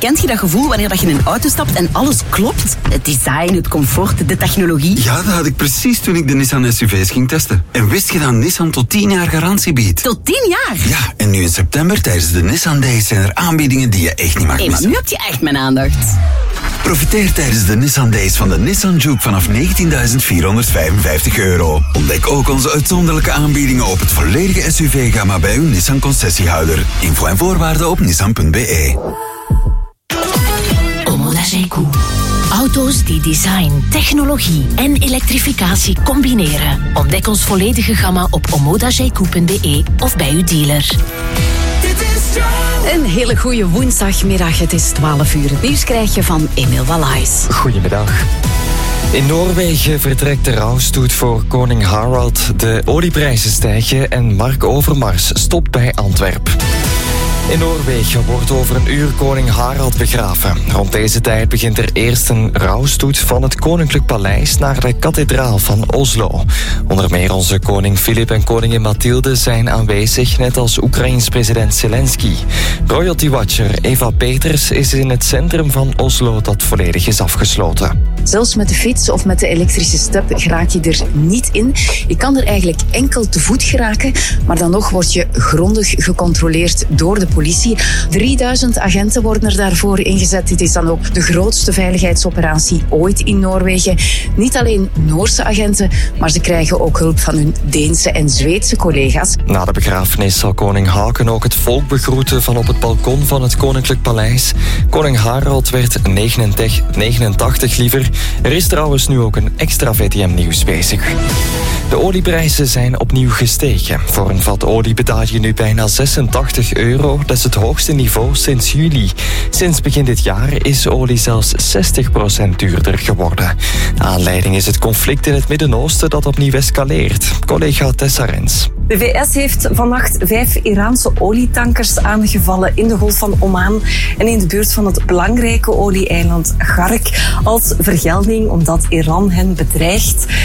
Kent je dat gevoel wanneer dat je in een auto stapt en alles klopt? Het design, het comfort, de technologie. Ja, dat had ik precies toen ik de Nissan SUV's ging testen. En wist je dat Nissan tot 10 jaar garantie biedt? Tot 10 jaar? Ja, en nu in september tijdens de Nissan Days zijn er aanbiedingen die je echt niet mag missen. Maar nu heb je echt mijn aandacht. Profiteer tijdens de Nissan Days van de Nissan Juke vanaf €19.455. Ontdek ook onze uitzonderlijke aanbiedingen op het volledige SUV-gamma bij uw Nissan-concessiehouder. Info en voorwaarden op nissan.be. Omoda J-Coup. Auto's die design, technologie en elektrificatie combineren. Ontdek ons volledige gamma op omodajq.be of bij uw dealer. Een hele goede woensdagmiddag. Het is 12 uur. Het nieuws krijg je van Emil Wallaes. Goedemiddag. In Noorwegen vertrekt de rouwstoet voor koning Harald. De olieprijzen stijgen en Mark Overmars stopt bij Antwerpen. In Noorwegen wordt over een uur koning Harald begraven. Rond deze tijd begint er eerst een rouwstoet van het Koninklijk Paleis naar de kathedraal van Oslo. Onder meer onze koning Filip en koningin Mathilde zijn aanwezig, net als Oekraïens president Zelensky. Royalty Watcher Eva Peters is in het centrum van Oslo dat volledig is afgesloten. Zelfs met de fiets of met de elektrische step geraak je er niet in. Je kan er eigenlijk enkel te voet geraken, maar dan nog word je grondig gecontroleerd door de politie. 3000 agenten worden er daarvoor ingezet. Dit is dan ook de grootste veiligheidsoperatie ooit in Noorwegen. Niet alleen Noorse agenten, maar ze krijgen ook hulp van hun Deense en Zweedse collega's. Na de begrafenis zal koning Haakon ook het volk begroeten van op het balkon van het Koninklijk Paleis. Koning Harald werd 89 liever. Er is trouwens nu ook een extra VTM-nieuws bezig. De olieprijzen zijn opnieuw gestegen. Voor een vat olie betaal je nu bijna €86. Dat is het hoogste niveau sinds juli. Sinds begin dit jaar is olie zelfs 60% duurder geworden. Aanleiding is het conflict in het Midden-Oosten dat opnieuw escaleert. Collega Tessa Rens. De VS heeft vannacht 5 Iraanse olietankers aangevallen in de Golf van Oman en in de buurt van het belangrijke olie-eiland Gharq als vergelding omdat Iran hen bedreigt.